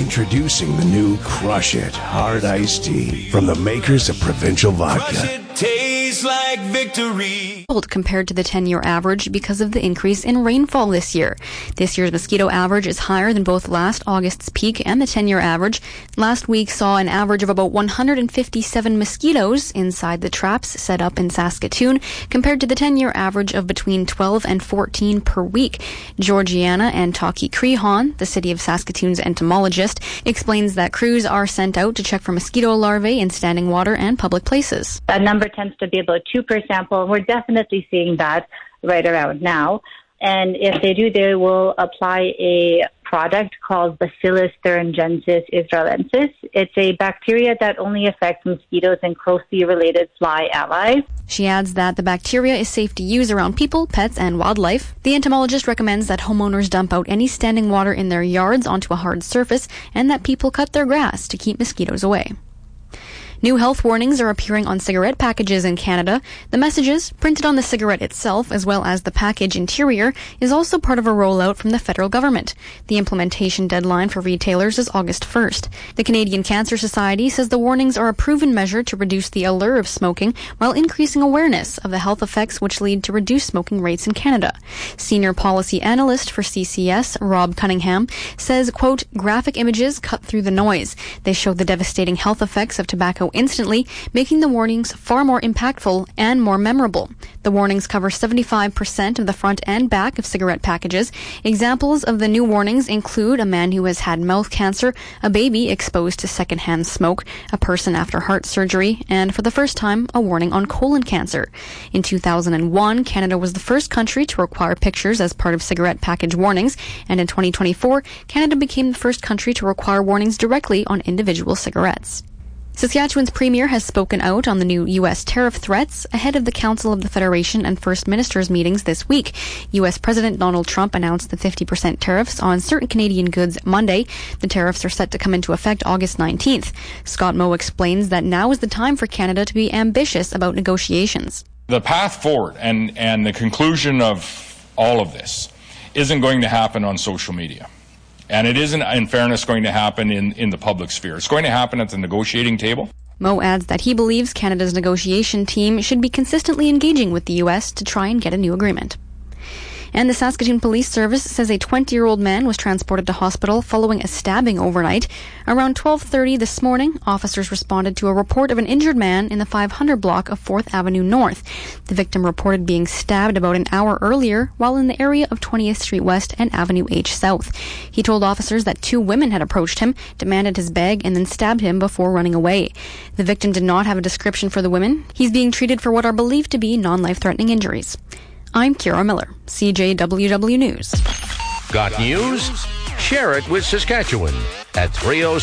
Introducing the new Crush It Hard Iced Tea from the makers of Provincial Vodka. Crush It tastes like victory. Compared to the 10-year average because of the increase in rainfall this year. This year's mosquito average is higher than both last August's peak and the 10-year average. Last week saw an average of about 157 mosquitoes inside the traps set up in Saskatoon, compared to the 10-year average of between 12 and 14 per week. Georgiana Antaki-Crehon, the City of Saskatoon's entomologist, explains that crews are sent out to check for mosquito larvae in standing water and public places. That number tends to be about 2 per sample, and we're definitely seeing that right around now. And if they do, they will apply a product called Bacillus thuringiensis israelensis. It's a bacteria that only affects mosquitoes and closely related fly allies. She adds that the bacteria is safe to use around people, pets, and wildlife. The entomologist recommends that homeowners dump out any standing water in their yards onto a hard surface and that people cut their grass to keep mosquitoes away. New health warnings are appearing on cigarette packages in Canada. The messages, printed on the cigarette itself as well as the package interior, is also part of a rollout from the federal government. The implementation deadline for retailers is August 1st. The Canadian Cancer Society says the warnings are a proven measure to reduce the allure of smoking while increasing awareness of the health effects which lead to reduced smoking rates in Canada. Senior policy analyst for CCS, Rob Cunningham, says, quote, graphic images cut through the noise. They show the devastating health effects of tobacco instantly, making the warnings far more impactful and more memorable. The warnings cover 75% of the front and back of cigarette packages. Examples of the new warnings include a man who has had mouth cancer, a baby exposed to secondhand smoke, a person after heart surgery, and for the first time, a warning on colon cancer. In 2001, Canada was the first country to require pictures as part of cigarette package warnings, and in 2024, Canada became the first country to require warnings directly on individual cigarettes. Saskatchewan's premier has spoken out on the new U.S. tariff threats ahead of the Council of the Federation and First Ministers meetings this week. U.S. President Donald Trump announced the 50% tariffs on certain Canadian goods Monday. The tariffs are set to come into effect August 19th. Scott Moe explains that now is the time for Canada to be ambitious about negotiations. The path forward and the conclusion of all of this isn't going to happen on social media. And it isn't, in fairness, going to happen in the public sphere. It's going to happen at the negotiating table. Moe adds that he believes Canada's negotiation team should be consistently engaging with the U.S. to try and get a new agreement. And the Saskatoon Police Service says a 20-year-old man was transported to hospital following a stabbing overnight. Around 12:30 this morning, officers responded to a report of an injured man in the 500 block of 4th Avenue North. The victim reported being stabbed about an hour earlier while in the area of 20th Street West and Avenue H South. He told officers that 2 women had approached him, demanded his bag, and then stabbed him before running away. The victim did not have a description for the women. He's being treated for what are believed to be non-life-threatening injuries. I'm Kira Miller, CJWW News. Got news? Share it with Saskatchewan at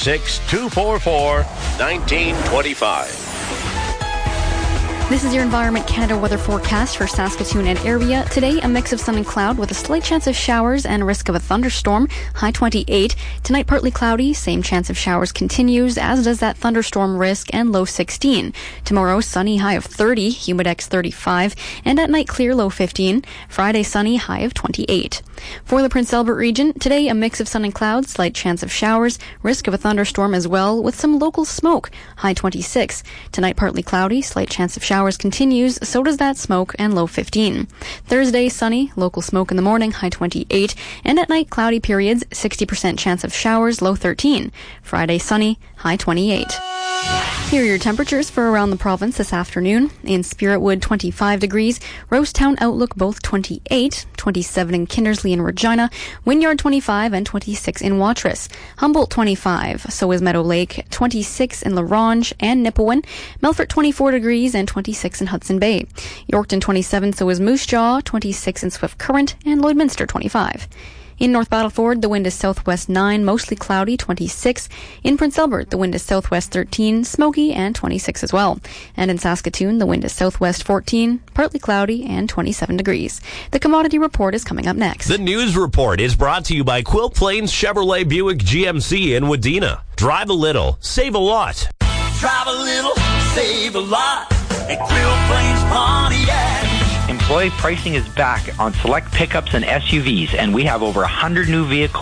306-244-1925. This is your Environment Canada weather forecast for Saskatoon and area. Today, a mix of sun and cloud with a slight chance of showers and a risk of a thunderstorm, high 28. Tonight, partly cloudy, same chance of showers continues, as does that thunderstorm risk, and low 16. Tomorrow, sunny, high of 30, humidex 35, and at night, clear, low 15. Friday, sunny, high of 28. For the Prince Albert region, today, a mix of sun and clouds, slight chance of showers, risk of a thunderstorm as well, with some local smoke, high 26. Tonight, partly cloudy, slight chance of showers continues, so does that smoke, and low 15. Thursday, sunny, local smoke in the morning, high 28, and at night, cloudy periods, 60% chance of showers, low 13. Friday, sunny, high 28. Here are your temperatures for around the province this afternoon. In Spiritwood, 25 degrees. Rosetown Outlook, both 28. 27 in Kindersley and Regina. Wynyard, 25 and 26 in Watrous. Humboldt, 25. So is Meadow Lake. 26 in La Ronge and Nipawin. Melfort, 24 degrees and 26 in Hudson Bay. Yorkton, 27. So is Moose Jaw. 26 in Swift Current. And Lloydminster, 25. In North Battleford, the wind is southwest 9, mostly cloudy, 26. In Prince Albert, the wind is southwest 13, smoky, and 26 as well. And in Saskatoon, the wind is southwest 14, partly cloudy, and 27 degrees. The commodity report is coming up next. The news report is brought to you by Quilt Plains Chevrolet Buick GMC in Wadena. Drive a little, save a lot. Drive a little, save a lot at Quilt Plains Pontiac. Employee pricing is back on select pickups and SUVs, and we have over 100 new vehicles